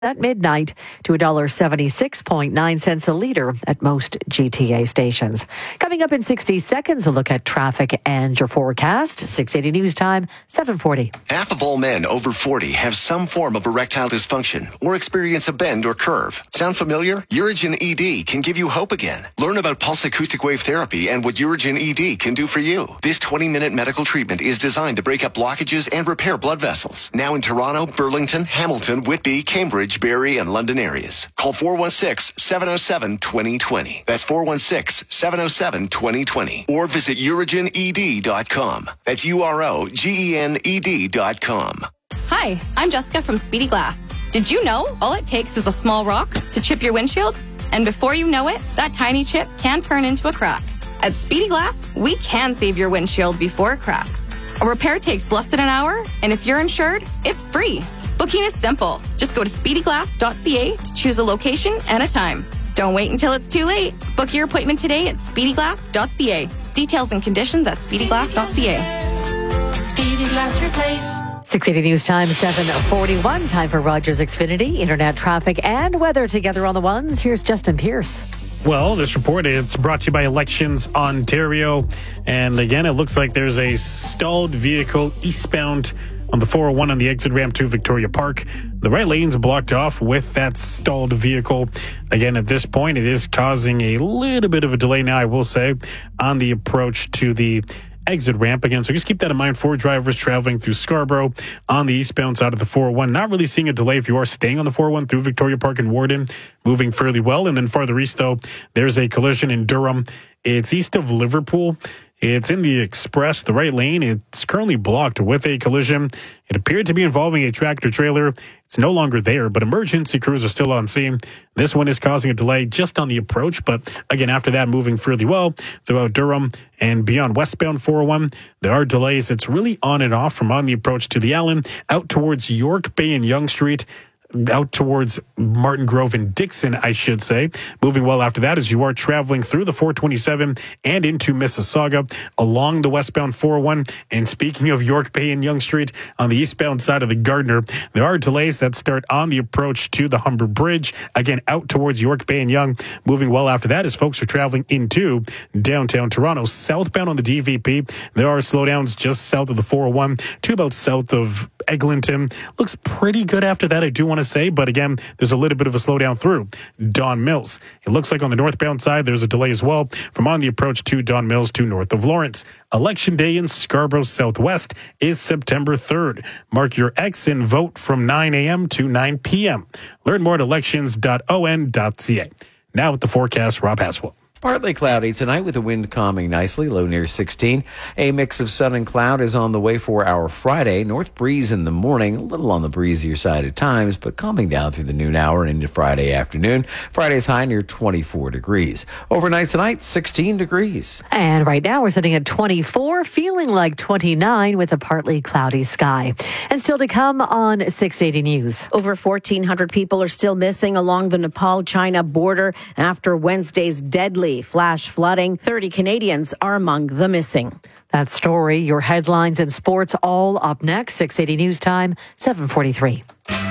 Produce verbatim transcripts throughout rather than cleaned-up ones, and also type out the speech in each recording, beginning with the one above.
at midnight to one dollar seventy-six point nine cents a litre at most G T A stations. Coming up in sixty seconds, a look at traffic and your forecast. six eighty News Time, seven forty. Half of all men over forty have some form of erectile dysfunction or experience a bend or curve. Sound familiar? Urigen E D can give you hope again. Learn about pulse acoustic wave therapy and what Urigen E D can do for you. This twenty-minute medical treatment is designed to break up blockages and repair blood vessels. Now in Toronto, Burlington, Hamilton, Whitby, Cambridge, Barrie, and London areas. Call four one six, seven oh seven, two oh two oh. That's four one six, seven oh seven, two oh two oh. Or visit urigen e d dot com. That's U R O G E N E D dot com. Hi, I'm Jessica from Speedy Glass. Did you know all it takes is a small rock to chip your windshield? And before you know it, that tiny chip can turn into a crack. At Speedy Glass, we can save your windshield before it cracks. A repair takes less than an hour, and if you're insured, it's free. Booking is simple. Just go to speedy glass dot c a to choose a location and a time. Don't wait until it's too late. Book your appointment today at speedy glass dot c a. Details and conditions at speedy glass dot c a. Speedy Glass Replace. six eighty News Time, seven forty-one. Time for Rogers Xfinity, internet traffic and weather together on the ones. Here's Justin Pierce. Well, this report is brought to you by Elections Ontario. And again, it looks like there's a stalled vehicle eastbound on the four oh one on the exit ramp to Victoria Park. The right lane's blocked off with that stalled vehicle. Again, at this point, it is causing a little bit of a delay now, I will say, on the approach to the exit ramp again. So just keep that in mind for drivers traveling through Scarborough on the eastbound side of the four oh one. Not really seeing a delay if you are staying on the four oh one through Victoria Park and Warden, moving fairly well. And then farther east, though, there's a collision in Durham. It's east of Liverpool. It's in the express, the right lane. It's currently blocked with a collision. It appeared to be involving a tractor trailer. It's no longer there, but emergency crews are still on scene. This one is causing a delay just on the approach, but again, after that, moving fairly well throughout Durham and beyond westbound four oh one. There are delays. It's really on and off from on the approach to the Allen, out towards York Bay and Yonge Street, out towards Martin Grove and Dixon, I should say. Moving well after that as you are traveling through the four twenty-seven and into Mississauga along the westbound four oh one. And speaking of York Bay and Yonge Street, on the eastbound side of the Gardiner, there are delays that start on the approach to the Humber Bridge. Again, out towards York Bay and Yonge. Moving well after that as folks are traveling into downtown Toronto. Southbound on the D V P, there are slowdowns just south of the four oh one to about south of Eglinton. Looks pretty good after that, I do want to say, but again, there's a little bit of a slowdown through Don Mills. It looks like on the northbound side, there's a delay as well from on the approach to Don Mills to north of Lawrence. Election day in Scarborough Southwest is September third. Mark your X and vote from nine a.m. to nine p.m. Learn more at elections dot o n dot c a. Now with the forecast, Rob Haswell. Partly cloudy tonight with the wind calming nicely, low near sixteen. A mix of sun and cloud is on the way for our Friday. North breeze in the morning, a little on the breezier side at times, but calming down through the noon hour and into Friday afternoon. Friday's high near twenty-four degrees. Overnight tonight, sixteen degrees. And right now we're sitting at twenty-four, feeling like twenty-nine with a partly cloudy sky. And still to come on six eighty News. Over fourteen hundred people are still missing along the Nepal-China border after Wednesday's deadly flash flooding. thirty Canadians are among the missing. That story, your headlines and sports all up next. six eighty News Time, seven forty-three.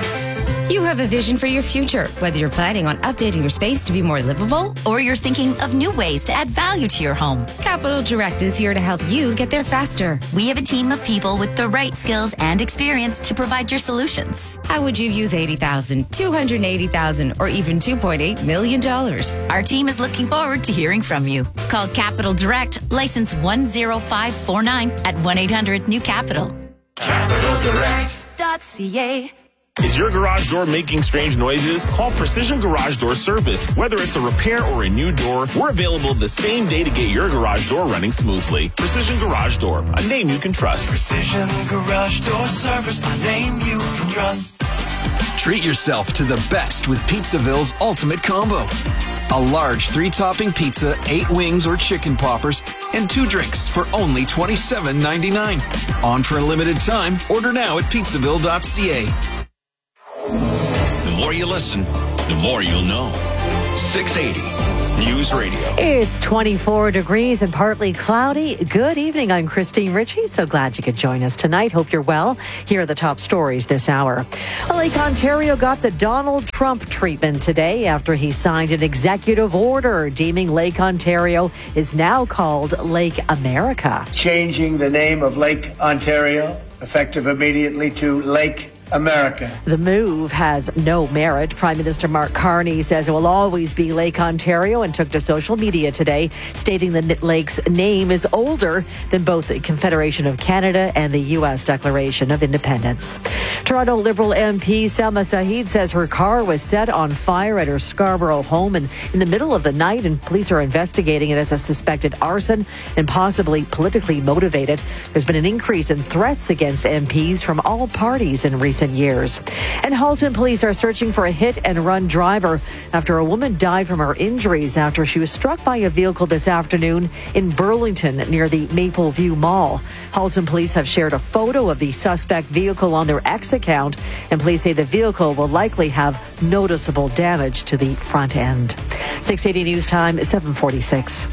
You have a vision for your future, whether you're planning on updating your space to be more livable or you're thinking of new ways to add value to your home. Capital Direct is here to help you get there faster. We have a team of people with the right skills and experience to provide your solutions. How would you use eighty thousand dollars, two hundred eighty thousand dollars, or even two point eight million dollars? Our team is looking forward to hearing from you. Call Capital Direct, license one zero five four nine at one eight hundred new capital. Capital Direct dot c a. Is your garage door making strange noises? Call Precision Garage Door Service. Whether it's a repair or a new door, we're available the same day to get your garage door running smoothly. Precision Garage Door, a name you can trust. Precision Garage Door Service, a name you can trust. Treat yourself to the best with Pizzaville's Ultimate Combo. A large three-topping pizza, eight wings or chicken poppers, and two drinks for only twenty-seven ninety-nine. On for a limited time. Order now at pizzaville dot c a. The more you listen, the more you'll know. six eighty News Radio. It's twenty-four degrees and partly cloudy. Good evening. I'm Christine Ritchie. So glad you could join us tonight. Hope you're well. Here are the top stories this hour. Lake Ontario got the Donald Trump treatment today after he signed an executive order deeming Lake Ontario is now called Lake America. Changing the name of Lake Ontario, effective immediately, to Lake America. The move has no merit. Prime Minister Mark Carney says it will always be Lake Ontario and took to social media today, stating the lake's name is older than both the Confederation of Canada and the U S Declaration of Independence. Toronto Liberal M P Salma Saeed says her car was set on fire at her Scarborough home and in the middle of the night, and police are investigating it as a suspected arson and possibly politically motivated. There's been an increase in threats against M Ps from all parties in recent years. And Halton police are searching for a hit and run driver after a woman died from her injuries after she was struck by a vehicle this afternoon in Burlington near the Maple View Mall. Halton police have shared a photo of the suspect vehicle on their X account, and police say the vehicle will likely have noticeable damage to the front end. six eighty News Time, seven forty-six.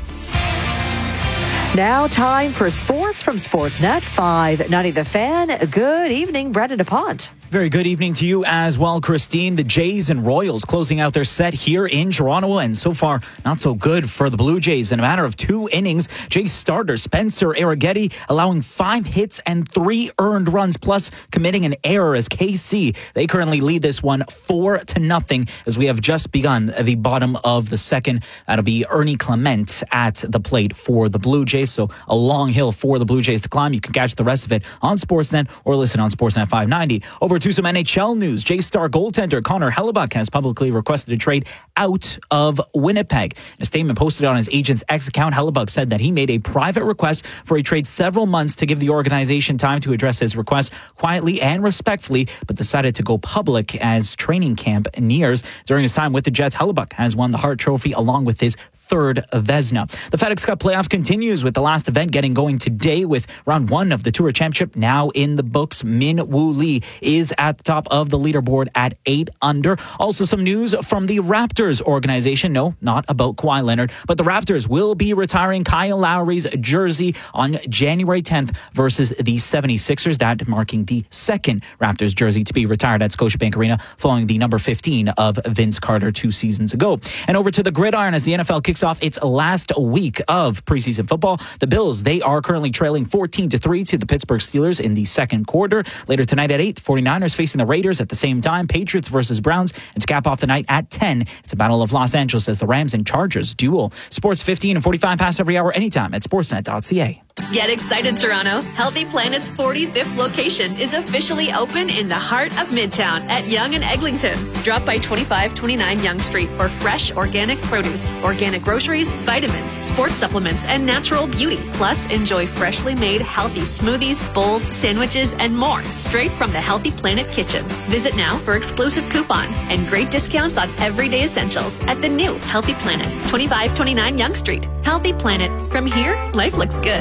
Now time for sports from Sportsnet five ninety The Fan. Good evening, Brendan DuPont. Very good evening to you as well, Christine. The Jays and Royals closing out their set here in Toronto, and so far, not so good for the Blue Jays. In a matter of two innings, Jays starter Spencer Arrighetti allowing five hits and three earned runs, plus committing an error as K C. They currently lead this one four to nothing as we have just begun the bottom of the second. That'll be Ernie Clement at the plate for the Blue Jays. So a long hill for the Blue Jays to climb. You can catch the rest of it on Sportsnet or listen on Sportsnet five ninety. Over to some N H L news. Jays star goaltender Connor Hellebuyck has publicly requested a trade out of Winnipeg. In a statement posted on his agent's X account, Hellebuyck said that he made a private request for a trade several months to give the organization time to address his request quietly and respectfully, but decided to go public as training camp nears. During his time with the Jets, Hellebuyck has won the Hart Trophy along with his third Vezina. The FedEx Cup playoffs continues with the last event getting going today with round one of the Tour Championship now in the books. Min Woo Lee is at the top of the leaderboard at eight under. Also some news from the Raptors organization. No, not about Kawhi Leonard, but the Raptors will be retiring Kyle Lowry's jersey on January tenth versus the seventy-sixers. That marking the second Raptors jersey to be retired at Scotiabank Arena following the number fifteen of Vince Carter two seasons ago. And over to the gridiron as the N F L kicks off its last week of preseason football. The Bills, they are currently trailing fourteen to three to the Pittsburgh Steelers in the second quarter. Later tonight at eight, 49ers facing the Raiders at the same time. Patriots versus Browns. And to cap off the night at ten, it's a Battle of Los Angeles as the Rams and Chargers duel. Sports fifteen and forty-five pass every hour anytime at sportsnet dot c a. Get excited, Toronto. Healthy Planet's forty-fifth location is officially open in the heart of Midtown at Yonge and Eglinton. Drop by twenty-five twenty-nine Yonge Street for fresh organic produce, organic groceries, vitamins, sports supplements, and natural beauty. Plus, enjoy freshly made healthy smoothies, bowls, sandwiches, and more straight from the Healthy Planet kitchen. Visit now for exclusive coupons and great discounts on everyday essentials at the new Healthy Planet, twenty-five twenty-nine Yonge Street. Healthy Planet. From here, life looks good.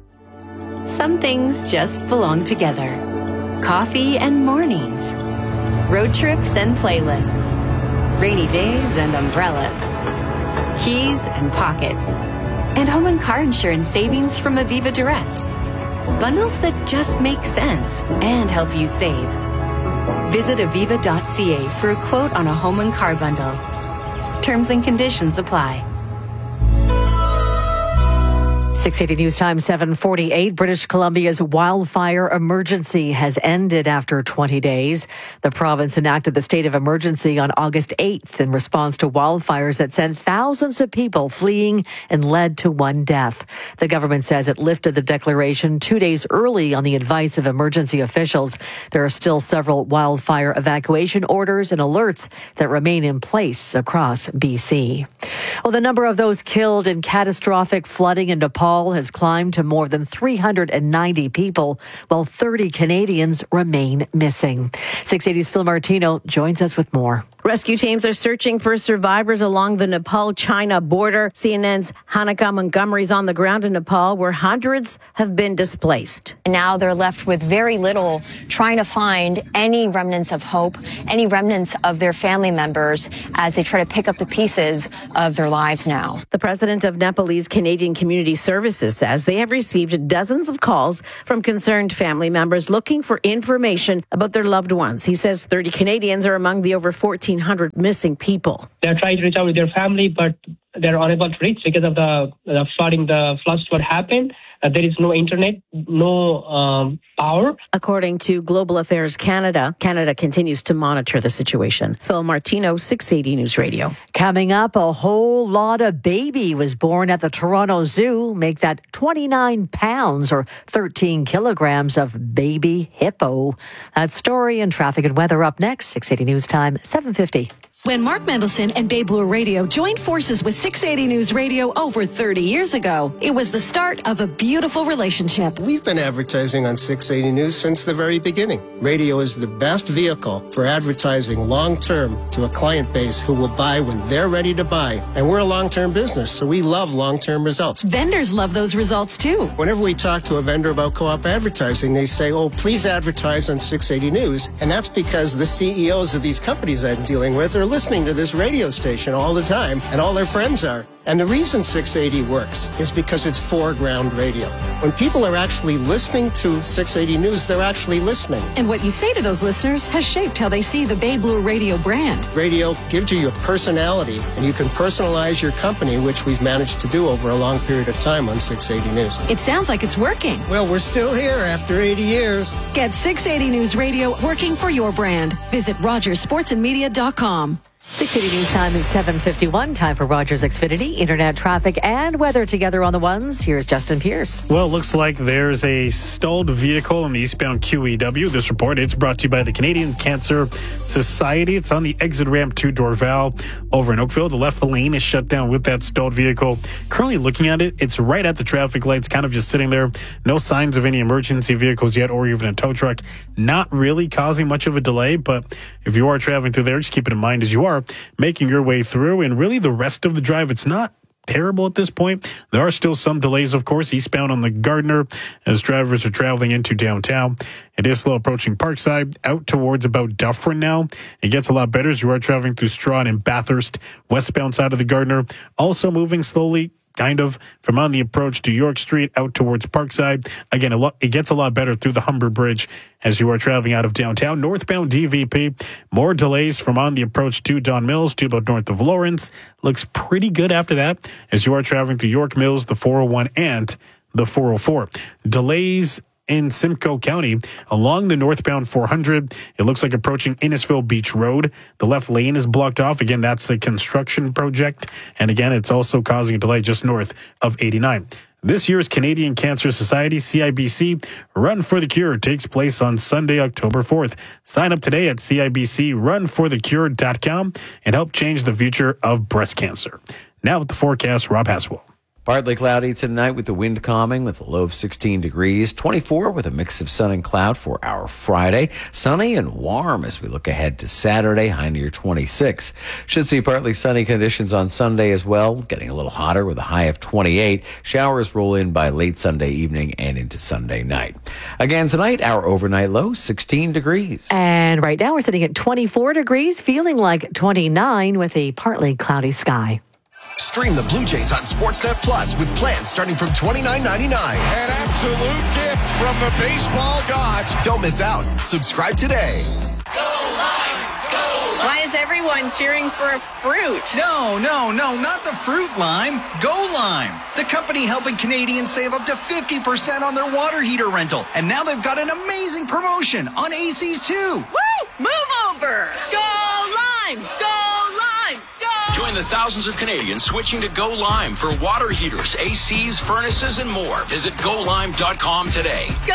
Some things just belong together. Coffee and mornings. Road trips and playlists. Rainy days and umbrellas. Keys and pockets. And home and car insurance savings from Aviva Direct. Bundles that just make sense and help you save. Visit aviva dot c a for a quote on a home and car bundle. Terms and conditions apply. six eighty News Time, seven forty-eight. British Columbia's wildfire emergency has ended after twenty days. The province enacted the state of emergency on August eighth in response to wildfires that sent thousands of people fleeing and led to one death. The government says it lifted the declaration two days early on the advice of emergency officials. There are still several wildfire evacuation orders and alerts that remain in place across B C. Well, the number of those killed in catastrophic flooding in Nepal has climbed to more than three hundred ninety people, while thirty Canadians remain missing. six eighty's Phil Martino joins us with more. Rescue teams are searching for survivors along the Nepal-China border. C N N's Hanika Montgomery is on the ground in Nepal, where hundreds have been displaced. And now they're left with very little, trying to find any remnants of hope, any remnants of their family members as they try to pick up the pieces of their lives now. The president of Nepalese Canadian Community Services says they have received dozens of calls from concerned family members looking for information about their loved ones. He says thirty Canadians are among the over fourteen hundred missing people. They're trying to reach out with their family, but they're unable to reach because of the, the flooding, the floods what happened. Uh, there is no internet, no um, power. According to Global Affairs Canada, Canada continues to monitor the situation. Phil Martino, six eighty News Radio. Coming up, a whole lot of baby was born at the Toronto Zoo. Make that twenty-nine pounds or thirteen kilograms of baby hippo. That story and traffic and weather up next. six eighty News Time, seven fifty. When Mark Mendelson and Babe Blue Radio joined forces with six eighty News Radio over thirty years ago, it was the start of a beautiful relationship. We've been advertising on six eighty News since the very beginning. Radio is the best vehicle for advertising long-term to a client base who will buy when they're ready to buy. And we're a long-term business, so we love long-term results. Vendors love those results too. Whenever we talk to a vendor about co-op advertising, they say, oh, please advertise on six eighty News. And that's because the C E Os of these companies I'm dealing with are listening to this radio station all the time, and all their friends are. And the reason six eighty works is because it's foreground radio. When people are actually listening to six eighty News, they're actually listening. And what you say to those listeners has shaped how they see the Babe Blue Radio brand. Radio gives you your personality, and you can personalize your company, which we've managed to do over a long period of time on six eighty News. It sounds like it's working. Well, we're still here after eighty years. Get six eighty News Radio working for your brand. Visit rogers sports and media dot com. six eighty News Time is seven fifty-one. Time for Rogers Xfinity. Internet traffic and weather together on the ones. Here's Justin Pierce. Well, it looks like there's a stalled vehicle in the eastbound Q E W. This report, it's brought to you by the Canadian Cancer Society. It's on the exit ramp to Dorval over in Oakville. The left lane is shut down with that stalled vehicle. Currently looking at it, it's right at the traffic lights, kind of just sitting there. No signs of any emergency vehicles yet or even a tow truck. Not really causing much of a delay, but if you are traveling through there, just keep it in mind as you are making your way through. And really the rest of the drive, it's not terrible at this point. There are still some delays, of course, eastbound on the Gardner as drivers are traveling into downtown. It is slow approaching Parkside out towards about Dufferin now. It gets a lot better as you are traveling through Strawn and Bathurst, westbound side of the Gardner. Also moving slowly, kind of, from on the approach to York Street out towards Parkside. Again, a lot, it gets a lot better through the Humber Bridge as you are traveling out of downtown. Northbound D V P, more delays from on the approach to Don Mills to about north of Lawrence. Looks pretty good after that as you are traveling through York Mills, the four oh one, and the four oh four. Delays in Simcoe County along the northbound four hundred. It looks like approaching Innisfil Beach Road. The left lane is blocked off. Again, that's a construction project. And again, it's also causing a delay just north of eighty-nine. This year's Canadian Cancer Society, C I B C, Run for the Cure takes place on Sunday, October fourth. Sign up today at C I B C run for the cure dot com and help change the future of breast cancer. Now with the forecast, Rob Haswell. Partly cloudy tonight with the wind calming with a low of sixteen degrees. twenty-four with a mix of sun and cloud for our Friday. Sunny and warm as we look ahead to Saturday, high near twenty-six. Should see partly sunny conditions on Sunday as well, getting a little hotter with a high of twenty-eight. Showers roll in by late Sunday evening and into Sunday night. Again tonight, our overnight low, sixteen degrees. And right now we're sitting at twenty-four degrees, feeling like twenty-nine with a partly cloudy sky. Stream the Blue Jays on Sportsnet Plus with plans starting from twenty-nine ninety-nine. An absolute gift from the baseball gods. Don't miss out. Subscribe today. Go Lime! Go Lime! Why is everyone cheering for a fruit? No, no, no, not the fruit lime. Go Lime, the company helping Canadians save up to fifty percent on their water heater rental. And now they've got an amazing promotion on A Cs too. Woo! Move over! Go Lime! Go! Join the thousands of Canadians switching to Go Lime for water heaters, A Cs, furnaces, and more. Visit go lime dot com today. Go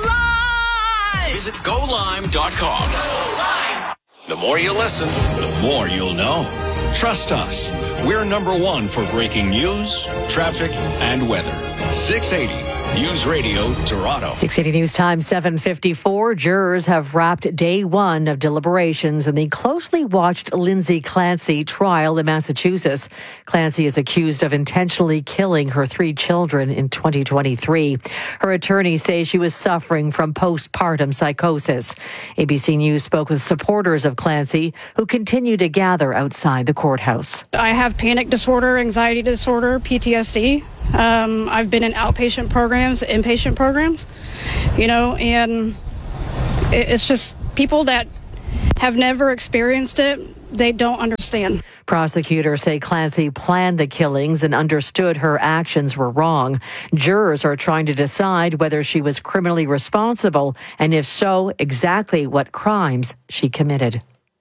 Lime! Visit go lime dot com. Go Lime! The more you listen, the more you'll know. Trust us. We're number one for breaking news, traffic, and weather. six eighty News Radio Toronto. six eighty News Time, seven fifty-four. Jurors have wrapped day one of deliberations in the closely watched Lindsay Clancy trial in Massachusetts. Clancy is accused of intentionally killing her three children in twenty twenty-three. Her attorneys say she was suffering from postpartum psychosis. A B C News spoke with supporters of Clancy who continue to gather outside the courthouse. I have panic disorder, anxiety disorder, P T S D. Um, I've been in outpatient programs, inpatient programs, you know, and it, it's just people that have never experienced it, they don't understand. Prosecutors say Clancy planned the killings and understood her actions were wrong. Jurors are trying to decide whether she was criminally responsible, and if so, exactly what crimes she committed.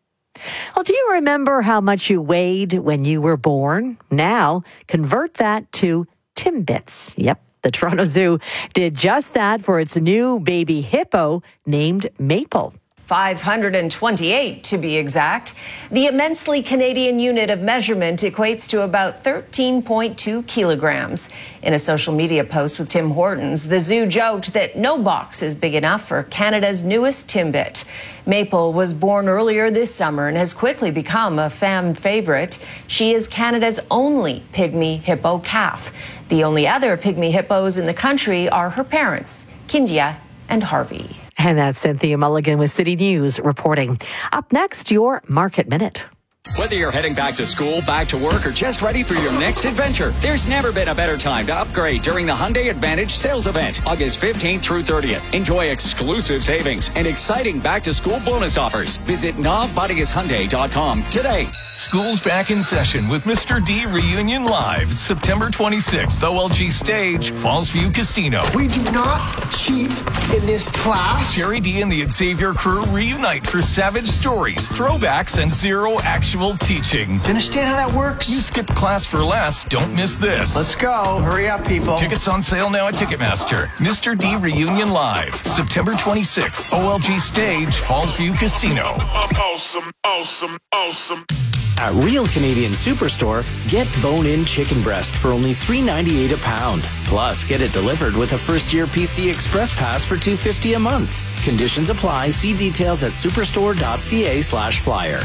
Well, do you remember how much you weighed when you were born? Now, convert that to Timbits. Yep, the Toronto Zoo did just that for its new baby hippo named Maple. five hundred twenty-eight to be exact. The immensely Canadian unit of measurement equates to about thirteen point two kilograms. In a social media post with Tim Hortons, the zoo joked that no box is big enough for Canada's newest Timbit. Maple was born earlier this summer and has quickly become a fan favorite. She is Canada's only pygmy hippo calf. The only other pygmy hippos in the country are her parents, Kindia and Harvey. And that's Cynthia Mulligan with City News reporting. Up next, your Market Minute. Whether you're heading back to school, back to work, or just ready for your next adventure, there's never been a better time to upgrade during the Hyundai Advantage sales event, August fifteenth through thirtieth. Enjoy exclusive savings and exciting back-to-school bonus offers. Visit Nav Buddies Hyundai dot com today. School's back in session with Mister D Reunion Live, September twenty-sixth, O L G Stage, Fallsview Casino. We do not cheat in this class. Jerry D and the Xavier crew reunite for savage stories, throwbacks, and zero actual teaching. Do you understand how that works? You skipped class for less. Don't miss this. Let's go. Hurry up, people. Tickets on sale now at Ticketmaster. Mister D Reunion Live, September twenty-sixth, O L G Stage, Fallsview Casino. Awesome, awesome, awesome. At Real Canadian Superstore, get bone-in chicken breast for only three ninety-eight a pound. Plus, get it delivered with a first-year P C Express Pass for two fifty a month. Conditions apply. See details at superstore.ca slash flyer.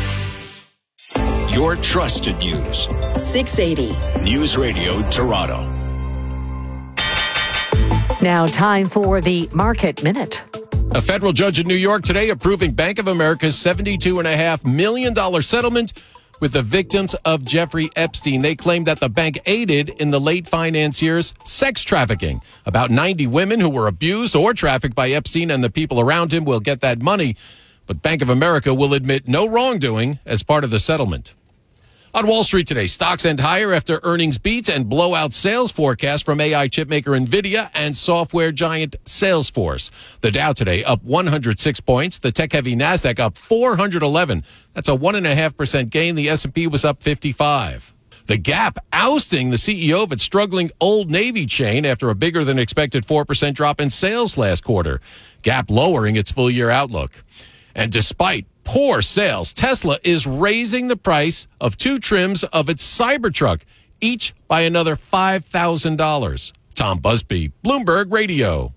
Your trusted news. six eighty. News Radio Toronto. Now, time for the Market Minute. A federal judge in New York today approving Bank of America's seventy-two point five million dollars settlement with the victims of Jeffrey Epstein. They claim that the bank aided in the late financier's sex trafficking. About ninety women who were abused or trafficked by Epstein and the people around him will get that money. But Bank of America will admit no wrongdoing as part of the settlement. On Wall Street today, stocks end higher after earnings beats and blowout sales forecasts from A I chipmaker NVIDIA and software giant Salesforce. The Dow today up one hundred six points. The tech-heavy NASDAQ up four hundred eleven. That's a one point five percent gain. The S and P was up fifty-five. The Gap ousting the C E O of its struggling Old Navy chain after a bigger-than-expected four percent drop in sales last quarter. Gap lowering its full-year outlook. And despite poor sales, Tesla is raising the price of two trims of its Cybertruck, each by another five thousand dollars. Tom Busby, Bloomberg Radio.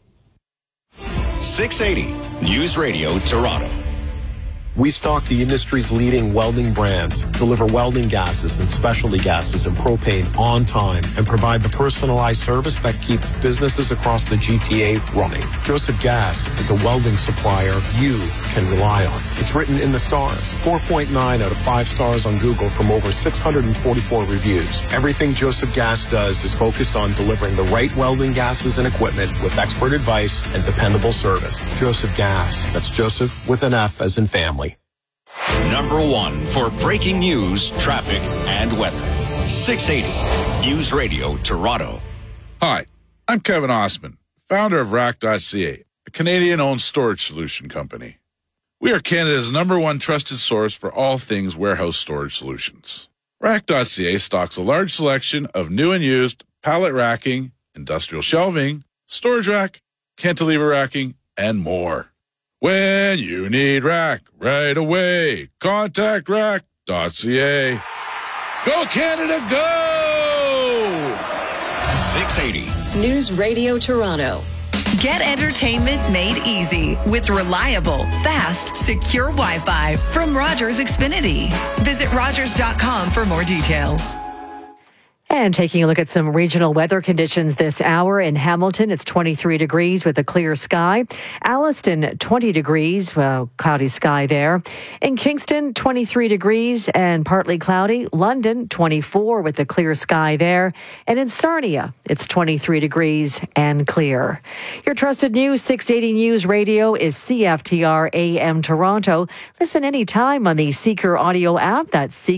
six eighty News Radio Toronto. We stock the industry's leading welding brands, deliver welding gases and specialty gases and propane on time, and provide the personalized service that keeps businesses across the G T A running. Joseph Gas is a welding supplier you can rely on. It's written in the stars. four point nine out of five stars on Google from over six hundred forty-four reviews. Everything Joseph Gas does is focused on delivering the right welding gases and equipment with expert advice and dependable service. Joseph Gas. That's Joseph with an F as in family. Number one for breaking news, traffic, and weather. six eighty News Radio Toronto. Hi, I'm Kevin Osman, founder of Rack dot C A, a Canadian-owned storage solution company. We are Canada's number one trusted source for all things warehouse storage solutions. Rack dot C A stocks a large selection of new and used pallet racking, industrial shelving, storage rack, cantilever racking, and more. When you need rack right away, contact Rack dot C A. Go Canada, go! six eighty. News Radio Toronto. Get entertainment made easy with reliable, fast, secure Wi-Fi from Rogers Xfinity. Visit Rogers dot com for more details. And taking a look at some regional weather conditions this hour. In Hamilton, it's twenty-three degrees with a clear sky. Alliston, twenty degrees, well, cloudy sky there. In Kingston, twenty-three degrees and partly cloudy. London, twenty-four with a clear sky there. And in Sarnia, it's twenty-three degrees and clear. Your trusted news, six eighty News Radio, is C F T R A M Toronto. Listen anytime on the Seeker audio app. That's Seeker.